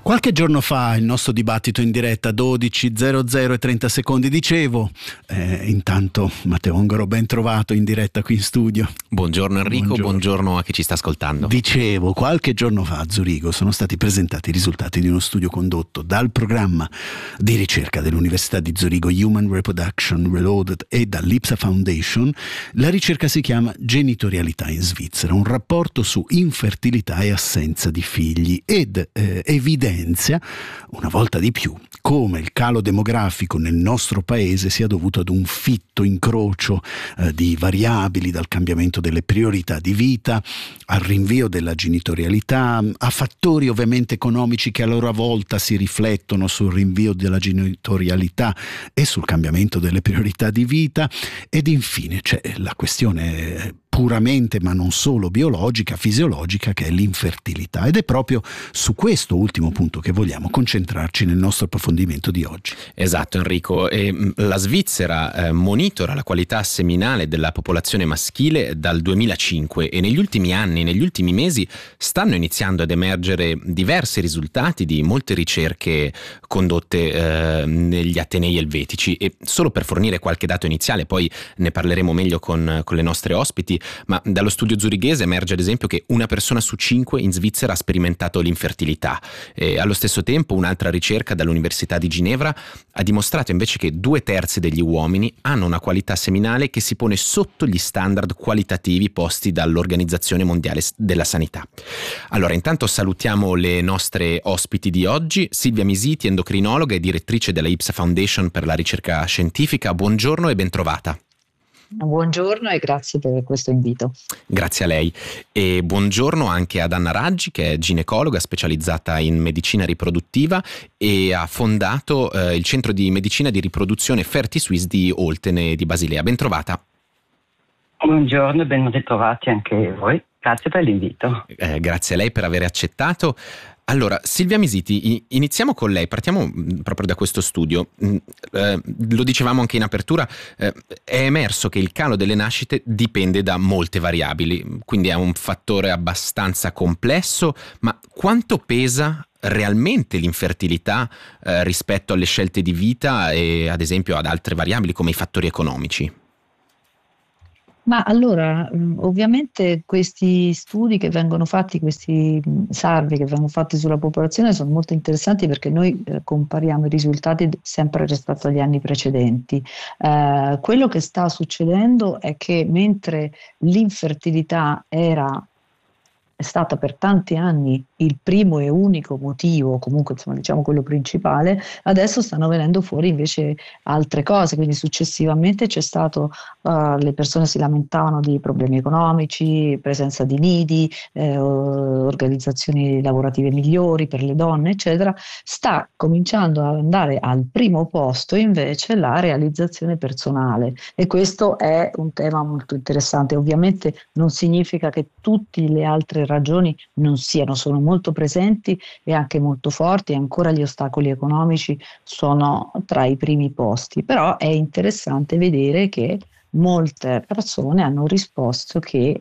Qualche giorno fa il nostro dibattito in diretta 12:00 e 30 secondi, dicevo, intanto Matteo Ongaro, ben trovato in diretta qui in studio. Buongiorno Enrico, buongiorno a chi ci sta ascoltando. Dicevo, qualche giorno fa a Zurigo sono stati presentati i risultati di uno studio condotto dal programma di ricerca dell'Università di Zurigo Human Reproduction Reloaded e dall'Ipsa Foundation. La ricerca si chiama Genitorialità in Svizzera, un rapporto su infertilità e assenza di figli, ed evidenzia una volta di più come il calo demografico nel nostro paese sia dovuto ad un fitto incrocio di variabili, dal cambiamento delle priorità di vita al rinvio della genitorialità, a fattori ovviamente economici che a loro volta si riflettono sul rinvio della genitorialità e sul cambiamento delle priorità di vita, ed infine c'è la questione puramente, ma non solo biologica, fisiologica, che è l'infertilità, ed è proprio su questo ultimo punto che vogliamo concentrarci nel nostro approfondimento di oggi. Esatto Enrico, la Svizzera monitora la qualità seminale della popolazione maschile dal 2005 e negli ultimi anni, negli ultimi mesi stanno iniziando ad emergere diversi risultati di molte ricerche condotte negli atenei elvetici, e solo per fornire qualche dato iniziale, poi ne parleremo meglio con le nostre ospiti, ma dallo studio zurighese emerge ad esempio che una persona su 5 in Svizzera ha sperimentato l'infertilità. Allo stesso tempo un'altra ricerca dall'Università di Ginevra ha dimostrato invece che 2/3 degli uomini hanno una qualità seminale che si pone sotto gli standard qualitativi posti dall'Organizzazione Mondiale della Sanità. Allora, intanto salutiamo le nostre ospiti di oggi: Silvia Misiti, endocrinologa e direttrice della Ipsa Foundation per la ricerca scientifica. Buongiorno e bentrovata. Buongiorno e grazie per questo invito. Grazie a lei. E buongiorno anche ad Anna Raggi, che è ginecologa specializzata in medicina riproduttiva e ha fondato il centro di medicina di riproduzione FertiSwiss di Oltene di Basilea. Bentrovata. Buongiorno e ben ritrovati anche voi. Grazie per l'invito. Grazie a lei per aver accettato. Allora, Silvia Misiti, iniziamo con lei, partiamo proprio da questo studio. Lo dicevamo anche in apertura, è emerso che il calo delle nascite dipende da molte variabili, quindi è un fattore abbastanza complesso, ma quanto pesa realmente l'infertilità rispetto alle scelte di vita e ad esempio ad altre variabili come i fattori economici? Ma allora, ovviamente questi studi che vengono fatti, questi salvi che vengono fatti sulla popolazione sono molto interessanti, perché noi compariamo i risultati sempre rispetto agli anni precedenti. Quello che sta succedendo è che mentre l'infertilità è stata per tanti anni il primo e unico motivo, comunque insomma diciamo quello principale, adesso stanno venendo fuori invece altre cose, quindi successivamente c'è stato, le persone si lamentavano di problemi economici, presenza di nidi, organizzazioni lavorative migliori per le donne, eccetera. Sta cominciando ad andare al primo posto invece la realizzazione personale, e questo è un tema molto interessante. Ovviamente non significa che tutte le altre ragioni non siano, sono molto presenti e anche molto forti, e ancora gli ostacoli economici sono tra i primi posti, però è interessante vedere che molte persone hanno risposto che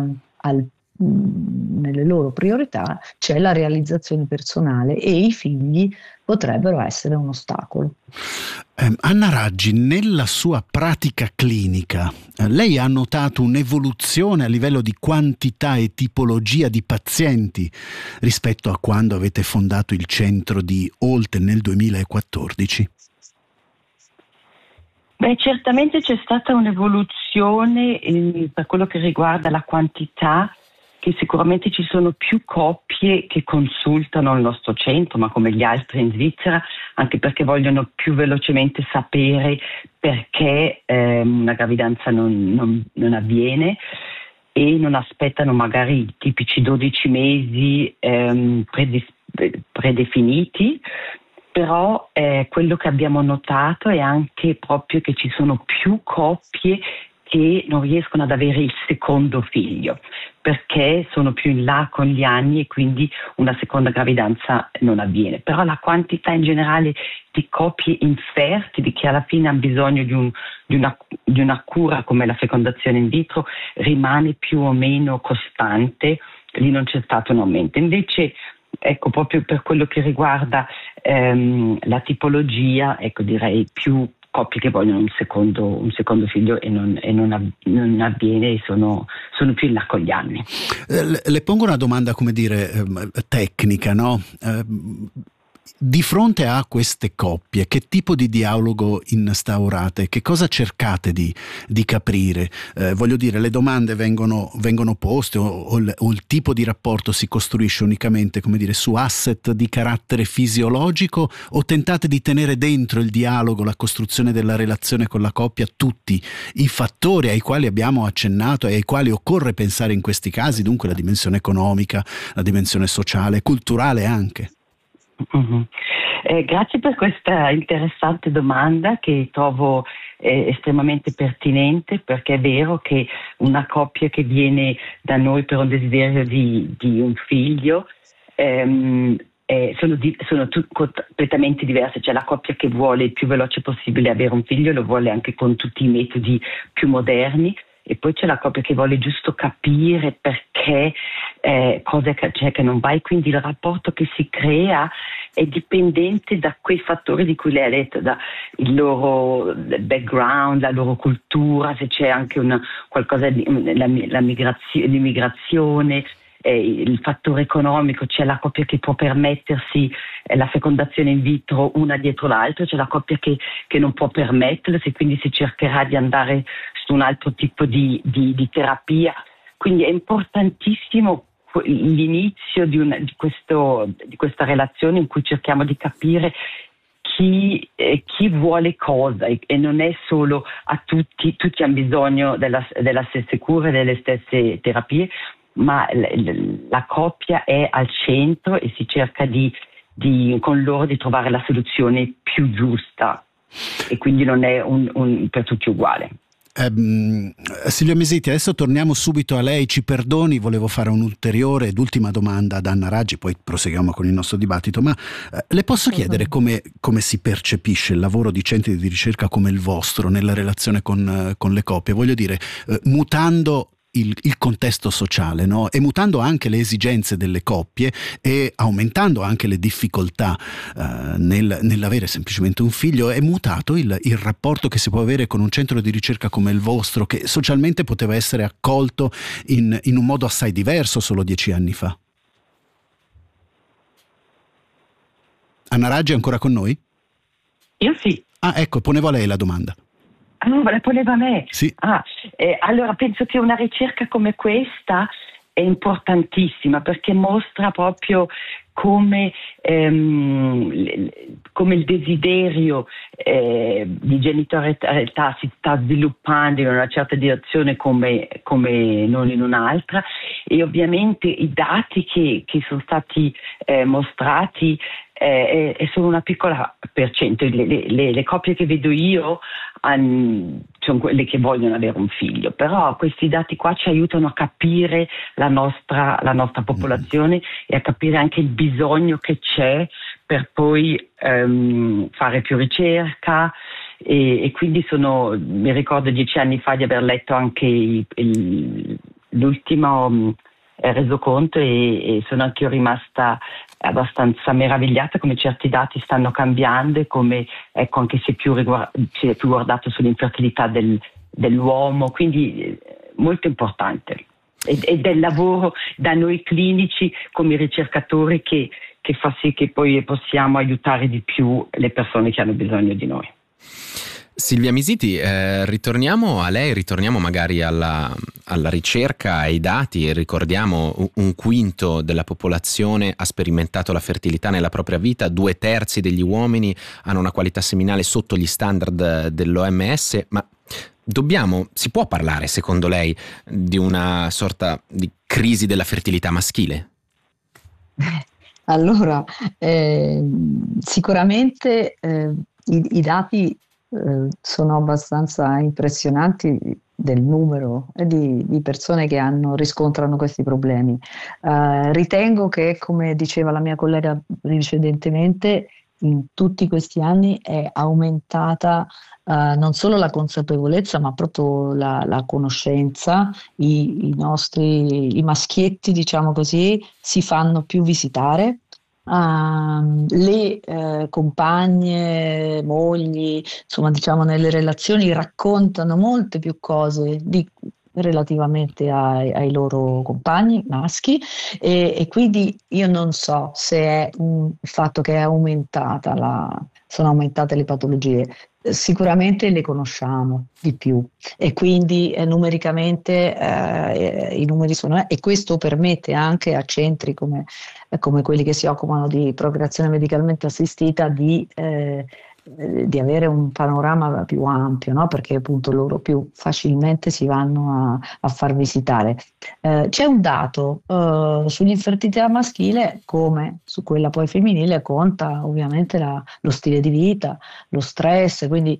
nelle loro priorità c'è la realizzazione personale, e i figli potrebbero essere un ostacolo. Anna Raggi, nella sua pratica clinica, lei ha notato un'evoluzione a livello di quantità e tipologia di pazienti rispetto a quando avete fondato il centro di Olten nel 2014? Beh, certamente c'è stata un'evoluzione per quello che riguarda la quantità, che sicuramente ci sono più coppie che consultano il nostro centro, ma come gli altri in Svizzera, anche perché vogliono più velocemente sapere perché una gravidanza non avviene, e non aspettano magari i tipici 12 mesi predefiniti. Però quello che abbiamo notato è anche proprio che ci sono più coppie che non riescono ad avere il secondo figlio, perché sono più in là con gli anni e quindi una seconda gravidanza non avviene. Però la quantità in generale di coppie infertili che alla fine hanno bisogno di una cura come la fecondazione in vitro rimane più o meno costante, lì non c'è stato un aumento. Invece ecco, proprio per quello che riguarda la tipologia, ecco, direi più coppie che vogliono un secondo figlio e non avviene, e sono più in là con gli anni. Le pongo una domanda, come dire, tecnica, no? Di fronte a queste coppie, che tipo di dialogo instaurate? Che cosa cercate di capire? Voglio dire, le domande vengono poste o il tipo di rapporto si costruisce unicamente, come dire, su asset di carattere fisiologico, o tentate di tenere dentro il dialogo, la costruzione della relazione con la coppia, tutti i fattori ai quali abbiamo accennato e ai quali occorre pensare in questi casi, dunque la dimensione economica, la dimensione sociale, culturale anche? Mm-hmm. Grazie per questa interessante domanda, che trovo estremamente pertinente, perché è vero che una coppia che viene da noi per un desiderio di un figlio sono completamente diverse. C'è la coppia che vuole il più veloce possibile avere un figlio, lo vuole anche con tutti i metodi più moderni, e poi c'è la coppia che vuole giusto capire perché cosa c'è che non va, e quindi il rapporto che si crea è dipendente da quei fattori di cui lei ha detto, da il loro background, la loro cultura, se c'è anche qualcosa di l'immigrazione, il fattore economico. C'è la coppia che può permettersi la fecondazione in vitro una dietro l'altra, c'è la coppia che non può permettersi, quindi si cercherà di andare su un altro tipo di terapia. Quindi è importantissimo l'inizio di questa relazione, in cui cerchiamo di capire chi vuole cosa, e non è solo tutti hanno bisogno della stessa cura e delle stesse terapie, ma la coppia è al centro e si cerca con loro di trovare la soluzione più giusta, e quindi non è per tutti uguale. Silvia Mesiti, adesso torniamo subito a lei. Ci perdoni, volevo fare un'ulteriore ed ultima domanda ad Anna Raggi, poi proseguiamo con il nostro dibattito, ma le posso chiedere come si percepisce il lavoro di centri di ricerca come il vostro nella relazione con le coppie? Voglio dire, mutando il contesto sociale, no? E mutando anche le esigenze delle coppie e aumentando anche le difficoltà nell'avere semplicemente un figlio, è mutato il rapporto che si può avere con un centro di ricerca come il vostro, che socialmente poteva essere accolto in un modo assai diverso solo 10 anni fa. Anna Raggi è ancora con noi? Io sì. Ah, ecco, ponevo a lei la domanda. Ah, la poneva a me? Sì. Allora penso che una ricerca come questa è importantissima, perché mostra proprio come il desiderio di genitorialità si sta sviluppando in una certa direzione come non in un'altra, e ovviamente i dati che sono stati mostrati sono una piccola percento. Le coppie che vedo io sono quelle che vogliono avere un figlio, però questi dati qua ci aiutano a capire la nostra popolazione e a capire anche il bisogno che c'è per poi fare più ricerca, e quindi mi ricordo 10 anni fa di aver letto anche l'ultimo resoconto, e sono anche io rimasta abbastanza meravigliata come certi dati stanno cambiando, e come anche si è più guardato sull'infertilità dell'uomo, quindi molto importante, e del lavoro da noi clinici come ricercatori che fa sì che poi possiamo aiutare di più le persone che hanno bisogno di noi. Silvia Mesiti, ritorniamo a lei, ritorniamo magari alla ricerca, ai dati, e ricordiamo un quinto della popolazione ha sperimentato la fertilità nella propria vita, 2/3 degli uomini hanno una qualità seminale sotto gli standard dell'OMS, ma si può parlare, secondo lei, di una sorta di crisi della fertilità maschile? Allora, sicuramente i dati sono abbastanza impressionanti del numero di persone che riscontrano questi problemi. Ritengo che, come diceva la mia collega precedentemente, in tutti questi anni è aumentata non solo la consapevolezza, ma proprio la conoscenza. I maschietti, diciamo così, si fanno più visitare. le compagne, mogli, insomma, diciamo, nelle relazioni raccontano molte più cose relativamente ai loro compagni maschi, e quindi io non so se è il fatto che sono aumentate le patologie. Sicuramente le conosciamo di più e quindi numericamente i numeri sono, e questo permette anche a centri come quelli che si occupano di procreazione medicalmente assistita di avere un panorama più ampio, no? Perché appunto loro più facilmente si vanno a far visitare. C'è un dato sull'infertilità maschile, come su quella poi femminile, conta ovviamente lo stile di vita, lo stress, quindi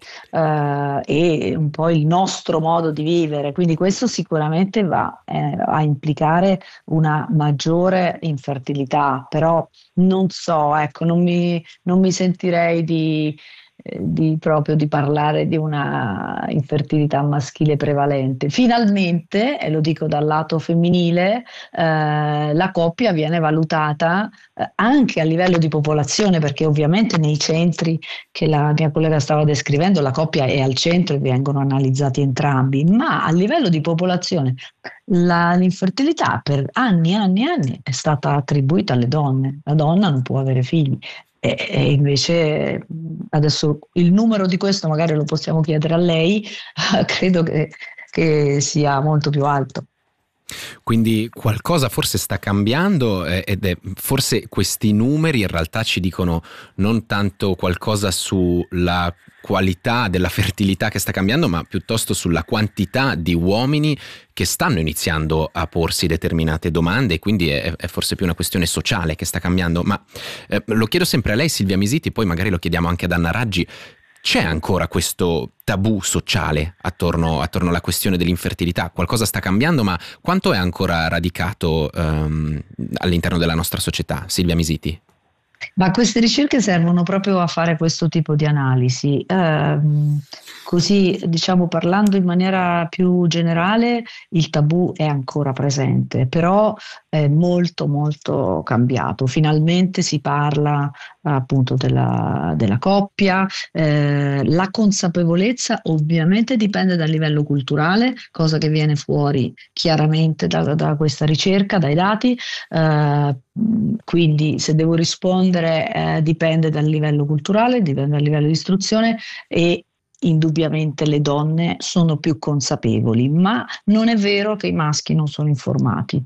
e un po' il nostro modo di vivere, quindi questo sicuramente va a implicare una maggiore infertilità, però non so, ecco, non mi sentirei proprio di parlare di una infertilità maschile prevalente. Finalmente, e lo dico dal lato femminile, la coppia viene valutata anche a livello di popolazione, perché ovviamente nei centri che la mia collega stava descrivendo la coppia è al centro e vengono analizzati entrambi, ma a livello di popolazione l'infertilità per anni e anni e anni è stata attribuita alle donne. La donna non può avere figli. E invece adesso il numero di questo magari lo possiamo chiedere a lei, credo che sia molto più alto. Quindi qualcosa forse sta cambiando forse questi numeri in realtà ci dicono non tanto qualcosa sulla qualità della fertilità che sta cambiando, ma piuttosto sulla quantità di uomini che stanno iniziando a porsi determinate domande, e quindi è forse più una questione sociale che sta cambiando. Ma lo chiedo sempre a lei, Silvia Misiti, poi magari lo chiediamo anche ad Anna Raggi. C'è ancora questo tabù sociale attorno alla questione dell'infertilità? Qualcosa sta cambiando, ma quanto è ancora radicato all'interno della nostra società? Silvia Misiti. Ma queste ricerche servono proprio a fare questo tipo di analisi. Così, diciamo, parlando in maniera più generale, il tabù è ancora presente, però è molto molto cambiato. Finalmente si parla appunto della coppia. La consapevolezza ovviamente dipende dal livello culturale, cosa che viene fuori chiaramente da questa ricerca, dai dati. Quindi se devo rispondere dipende dal livello culturale, dipende dal livello di istruzione, e indubbiamente le donne sono più consapevoli, ma non è vero che i maschi non sono informati.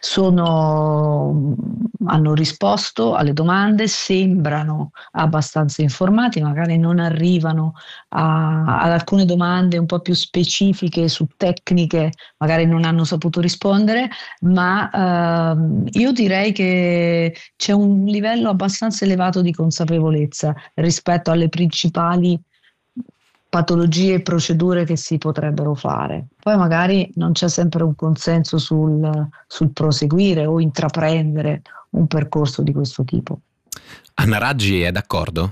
Hanno risposto alle domande, sembrano abbastanza informati, magari non arrivano ad alcune domande un po' più specifiche su tecniche, magari non hanno saputo rispondere, ma io direi che c'è un livello abbastanza elevato di consapevolezza rispetto alle principali patologie e procedure che si potrebbero fare. Poi magari non c'è sempre un consenso sul proseguire o intraprendere un percorso di questo tipo. Anna Raggi è d'accordo?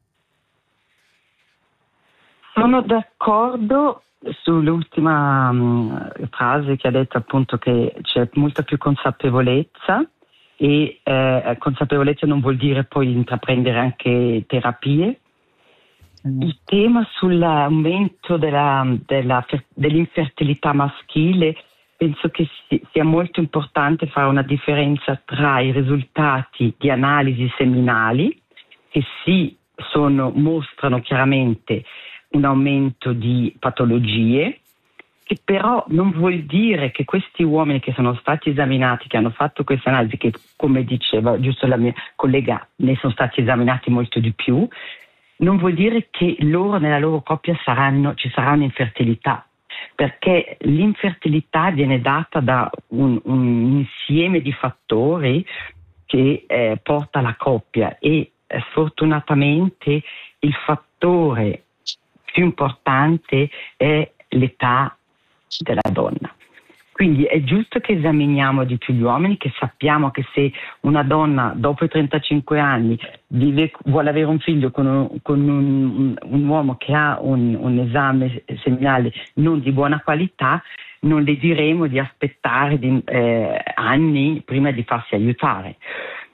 Sono d'accordo sull'ultima frase che ha detto, appunto, che c'è molta più consapevolezza, e consapevolezza non vuol dire poi intraprendere anche terapie. Il tema sull'aumento dell'infertilità maschile, penso che sia molto importante fare una differenza tra i risultati di analisi seminali, che mostrano chiaramente un aumento di patologie, che però non vuol dire che questi uomini che sono stati esaminati, che hanno fatto queste analisi, che come diceva giusto la mia collega, ne sono stati esaminati molto di più, non vuol dire che nella loro coppia ci sarà un'infertilità, perché l'infertilità viene data da un insieme di fattori che porta alla coppia, e sfortunatamente il fattore più importante è l'età della donna. Quindi è giusto che esaminiamo di più gli uomini, che sappiamo che se una donna dopo i 35 anni vuole avere un figlio con un uomo che ha un esame seminale non di buona qualità, non le diremo di aspettare anni prima di farsi aiutare.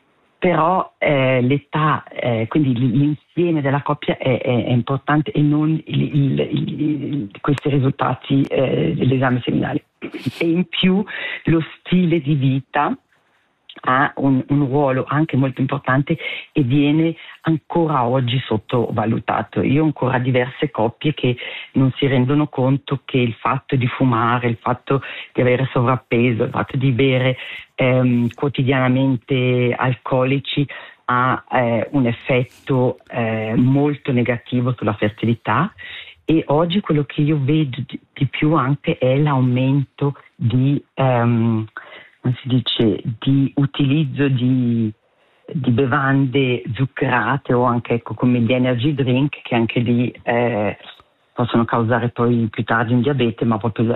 però l'età, quindi l'insieme della coppia è importante e non questi risultati dell'esame seminale. E in più lo stile di vita ha un ruolo anche molto importante e viene ancora oggi sottovalutato. Io ho ancora diverse coppie che non si rendono conto che il fatto di fumare, il fatto di avere sovrappeso, il fatto di bere quotidianamente alcolici ha un effetto molto negativo sulla fertilità. E oggi quello che io vedo di più anche è l'aumento di di utilizzo di bevande zuccherate o anche come gli energy drink, che anche lì possono causare poi più tardi un diabete, ma proprio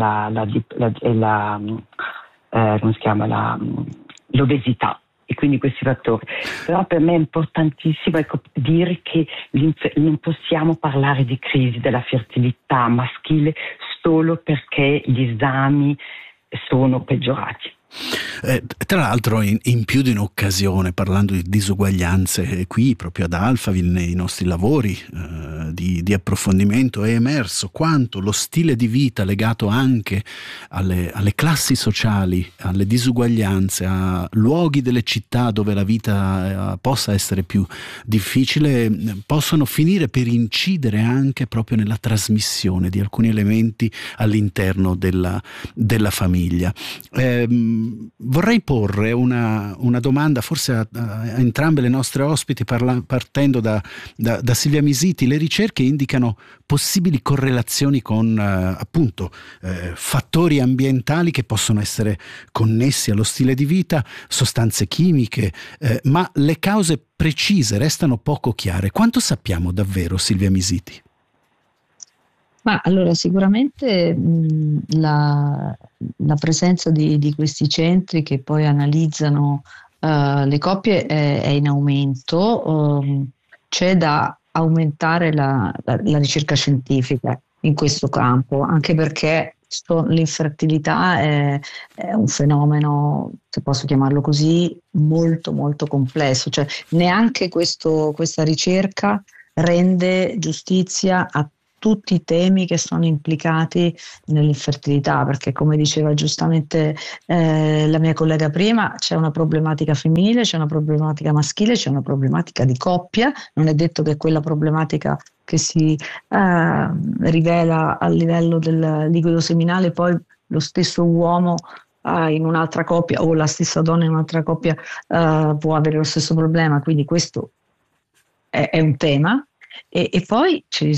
l'obesità e quindi questi fattori. Però per me è importantissimo dire che non possiamo parlare di crisi della fertilità maschile solo perché gli esami sono peggiorati. Tra l'altro in più di un'occasione, parlando di disuguaglianze, qui proprio ad Alphaville nei nostri lavori di approfondimento è emerso quanto lo stile di vita legato anche alle classi sociali, alle disuguaglianze, a luoghi delle città dove la vita possa essere più difficile, possono finire per incidere anche proprio nella trasmissione di alcuni elementi all'interno della famiglia. Vorrei porre una domanda forse a entrambe le nostre ospiti, partendo da Silvia Misiti. Le ricerche indicano possibili correlazioni con fattori ambientali che possono essere connessi allo stile di vita, sostanze chimiche, ma le cause precise restano poco chiare. Quanto sappiamo davvero, Silvia Misiti? Ma allora sicuramente la presenza di questi centri che poi analizzano le coppie è in aumento. C'è da aumentare la ricerca scientifica in questo campo, anche perché l'infertilità è un fenomeno, se posso chiamarlo così, molto molto complesso. Cioè neanche questa ricerca rende giustizia a tutti i temi che sono implicati nell'infertilità, perché come diceva giustamente la mia collega prima, c'è una problematica femminile, c'è una problematica maschile, c'è una problematica di coppia. Non è detto che quella problematica che si rivela a livello del liquido seminale poi lo stesso uomo in un'altra coppia o la stessa donna in un'altra coppia può avere lo stesso problema, quindi questo è un tema. E poi c'è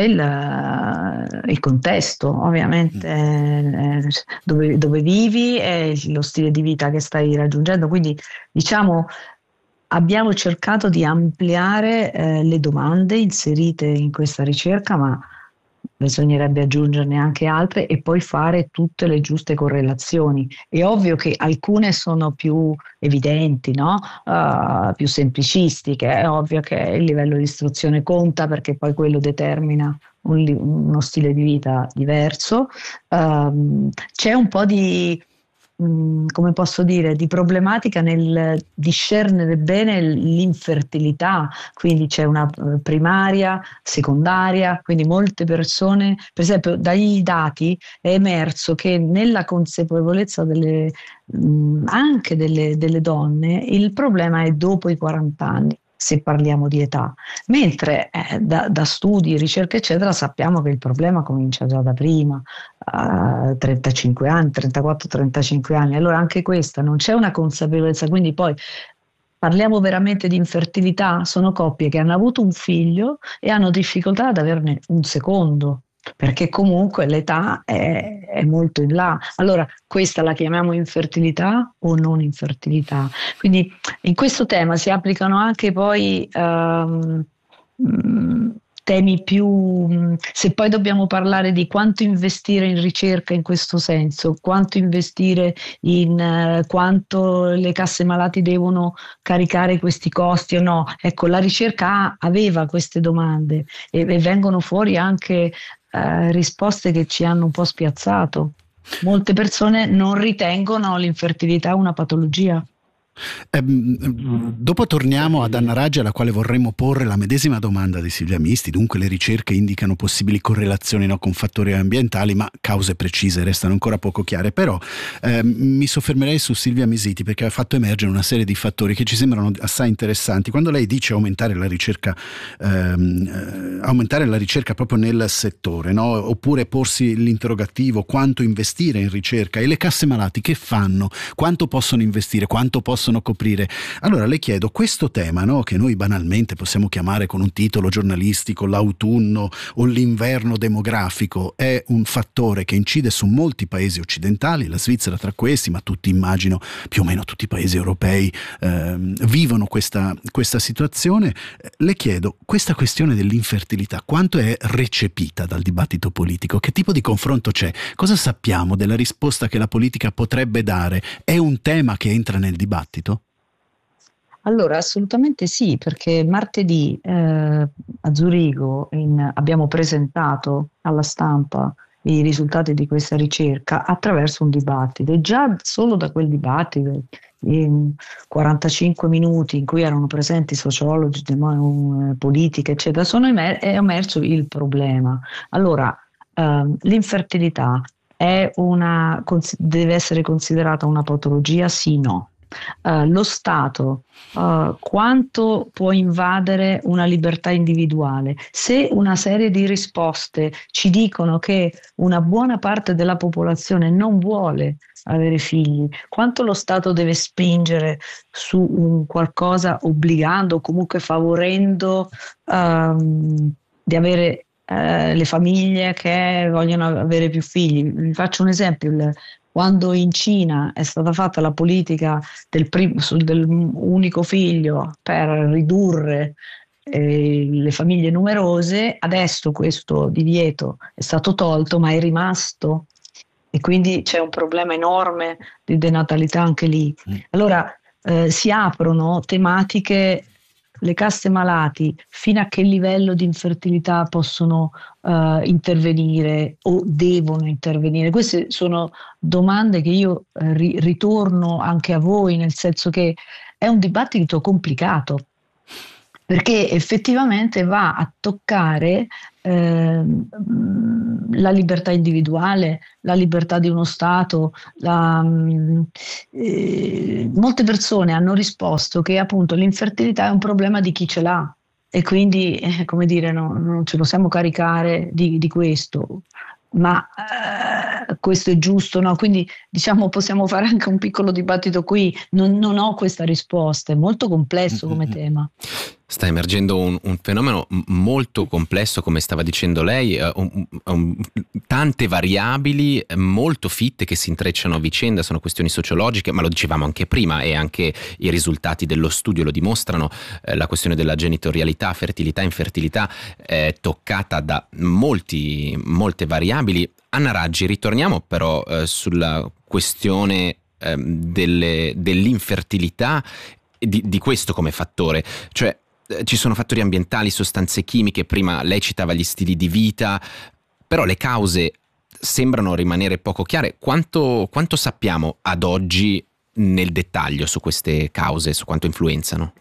il contesto, ovviamente, dove vivi e lo stile di vita che stai raggiungendo. Quindi, diciamo, abbiamo cercato di ampliare le domande inserite in questa ricerca, ma bisognerebbe aggiungerne anche altre e poi fare tutte le giuste correlazioni. È ovvio che alcune sono più evidenti, no? Più semplicistiche. È ovvio che il livello di istruzione conta, perché poi quello determina uno stile di vita diverso. C'è un po' di come posso dire, di problematica nel discernere bene l'infertilità, quindi c'è una primaria, secondaria, quindi molte persone, per esempio dai dati è emerso che nella consapevolezza anche delle donne il problema è dopo i 40 anni, se parliamo di età, mentre da studi, ricerche eccetera sappiamo che il problema comincia già da prima, 35 anni, 34-35 anni. Allora anche questa non c'è una consapevolezza, quindi poi parliamo veramente di infertilità, sono coppie che hanno avuto un figlio e hanno difficoltà ad averne un secondo, perché comunque l'età è molto in là. Allora questa la chiamiamo infertilità o non infertilità? Quindi in questo tema si applicano anche poi temi più, se poi dobbiamo parlare di quanto investire in ricerca in questo senso, quanto investire in quanto le casse malati devono caricare questi costi o no, ecco, la ricerca aveva queste domande e vengono fuori anche risposte che ci hanno un po' spiazzato. Molte persone non ritengono l'infertilità una patologia. Dopo torniamo ad Anna Raggi, alla quale vorremmo porre la medesima domanda di Silvia Misti. Dunque le ricerche indicano possibili correlazioni, no, con fattori ambientali, ma cause precise restano ancora poco chiare. Però mi soffermerei su Silvia Misiti, perché ha fatto emergere una serie di fattori che ci sembrano assai interessanti. Quando lei dice aumentare la ricerca proprio nel settore, no? Oppure porsi l'interrogativo quanto investire in ricerca, e le casse malati che fanno, quanto possono investire, quanto possono coprire. Allora le chiedo, questo tema, no, che noi banalmente possiamo chiamare con un titolo giornalistico l'autunno o l'inverno demografico, è un fattore che incide su molti paesi occidentali, la Svizzera tra questi, ma tutti, immagino, più o meno tutti i paesi europei vivono questa situazione. Le chiedo, questa questione dell'infertilità quanto è recepita dal dibattito politico? Che tipo di confronto c'è? Cosa sappiamo della risposta che la politica potrebbe dare? È un tema che entra nel dibattito? Allora, assolutamente sì, perché martedì a Zurigo abbiamo presentato alla stampa i risultati di questa ricerca attraverso un dibattito, e già solo da quel dibattito, in 45 minuti in cui erano presenti sociologi, politiche, eccetera, è emerso il problema. Allora, l'infertilità deve essere considerata una patologia? Sì, no. Lo Stato quanto può invadere una libertà individuale? Se una serie di risposte ci dicono che una buona parte della popolazione non vuole avere figli, quanto lo Stato deve spingere su un qualcosa, obbligando o comunque favorendo di avere le famiglie che vogliono avere più figli? Vi faccio un esempio. Quando in Cina è stata fatta la politica del unico figlio per ridurre le famiglie numerose, adesso questo divieto è stato tolto, ma è rimasto, e quindi c'è un problema enorme di denatalità anche lì. Allora si aprono tematiche. Le casse malati, fino a che livello di infertilità possono intervenire o devono intervenire? Queste sono domande che io ritorno anche a voi, nel senso che è un dibattito complicato, perché effettivamente va a toccare la libertà individuale, la libertà di uno Stato. Molte persone hanno risposto che appunto l'infertilità è un problema di chi ce l'ha, e quindi come dire, non ci possiamo caricare di questo. Ma questo è giusto, no? Quindi diciamo possiamo fare anche un piccolo dibattito qui. Non ho questa risposta, è molto complesso come tema. Sta emergendo un fenomeno molto complesso, come stava dicendo lei, tante variabili molto fitte che si intrecciano a vicenda, sono questioni sociologiche, ma lo dicevamo anche prima e anche i risultati dello studio lo dimostrano. La questione della genitorialità, fertilità, infertilità è toccata da molte variabili. Anna Raggi, ritorniamo però sulla questione dell'infertilità, di questo come fattore, cioè ci sono fattori ambientali, sostanze chimiche, prima lei citava gli stili di vita, però le cause sembrano rimanere poco chiare. Quanto sappiamo ad oggi nel dettaglio su queste cause, su quanto influenzano?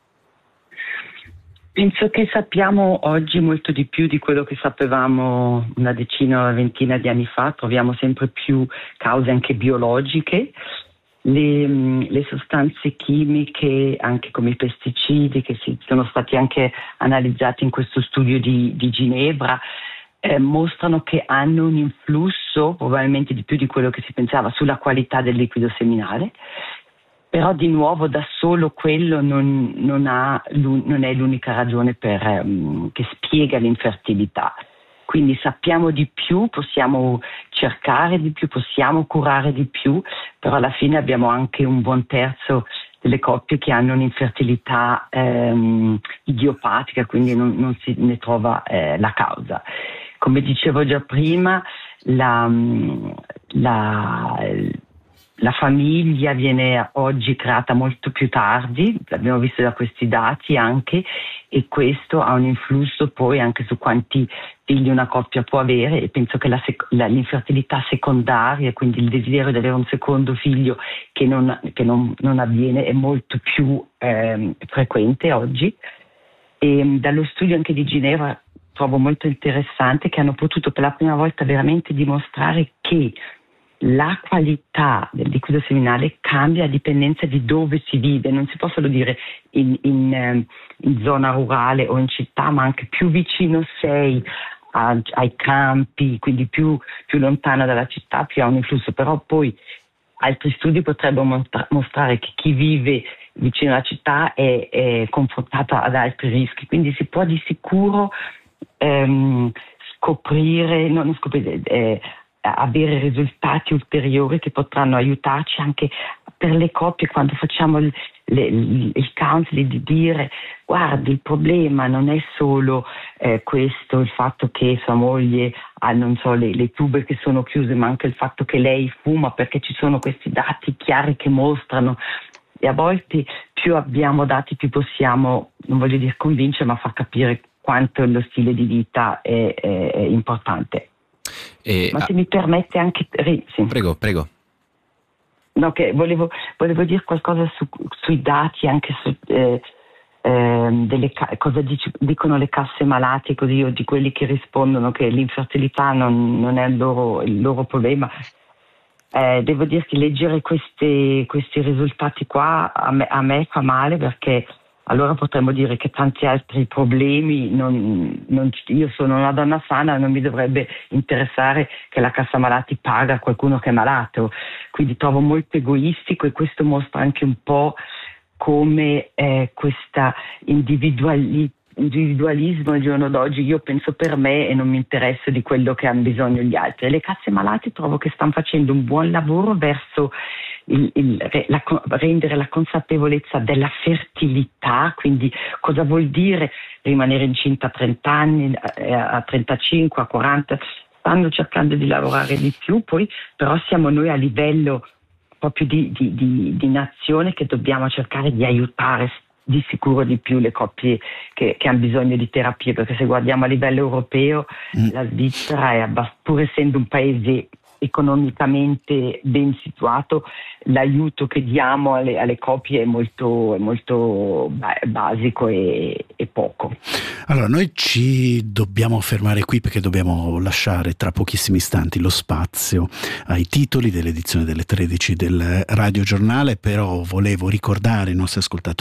Penso che sappiamo oggi molto di più di quello che sapevamo una decina o una ventina di anni fa. Troviamo sempre più cause anche biologiche. Le sostanze chimiche, anche come i pesticidi, che sono stati anche analizzati in questo studio di Ginevra, mostrano che hanno un influsso, probabilmente di più di quello che si pensava, sulla qualità del liquido seminale. Però di nuovo da solo quello non è l'unica ragione che spiega l'infertilità. Quindi sappiamo di più, possiamo cercare di più, possiamo curare di più, però alla fine abbiamo anche un buon terzo delle coppie che hanno un'infertilità idiopatica, quindi non si ne trova la causa. Come dicevo già prima, la famiglia viene oggi creata molto più tardi, l'abbiamo visto da questi dati anche, e questo ha un influsso poi anche su quanti figli una coppia può avere, e penso che l'infertilità secondaria, quindi il desiderio di avere un secondo figlio che non avviene, è molto più frequente oggi. E dallo studio anche di Ginevra trovo molto interessante che hanno potuto per la prima volta veramente dimostrare che la qualità del liquido seminale cambia a dipendenza di dove si vive. Non si può solo dire in zona rurale o in città, ma anche più vicino sei ai campi, quindi più lontano dalla città, più ha un influsso. Però poi altri studi potrebbero mostrare che chi vive vicino alla città è confrontato ad altri rischi, quindi si può di sicuro avere risultati ulteriori che potranno aiutarci anche per le coppie quando facciamo il counseling, di dire: guardi, il problema non è solo questo, il fatto che sua moglie ha, non so, le tube che sono chiuse, ma anche il fatto che lei fuma, perché ci sono questi dati chiari che mostrano. E a volte più abbiamo dati, più possiamo, non voglio dire convincere, ma far capire quanto lo stile di vita è importante. Ma se mi permette anche... Sì. Prego. No, che volevo dire qualcosa sui dati, anche su cosa dicono le casse malati, così, o di quelli che rispondono che l'infertilità non è il loro problema. Devo dire che leggere questi risultati qua a me fa male, perché allora potremmo dire che tanti altri problemi, io sono una donna sana, non mi dovrebbe interessare che la cassa malati paga qualcuno che è malato. Quindi trovo molto egoistico, e questo mostra anche un po' come questa individualismo al giorno d'oggi: io penso per me e non mi interesso di quello che hanno bisogno gli altri. E le casse malati trovo che stanno facendo un buon lavoro verso rendere la consapevolezza della fertilità, quindi cosa vuol dire rimanere incinta a 30 anni, a 35, a 40. Stanno cercando di lavorare di più, poi però siamo noi a livello proprio di nazione che dobbiamo cercare di aiutare di sicuro di più le coppie che hanno bisogno di terapie, perché se guardiamo a livello europeo la Svizzera è pur essendo un paese economicamente ben situato, l'aiuto che diamo alle coppie è molto basico e poco. Allora, noi ci dobbiamo fermare qui, perché dobbiamo lasciare tra pochissimi istanti lo spazio ai titoli dell'edizione delle 13 del Radio Giornale, però volevo ricordare ai nostri ascoltatori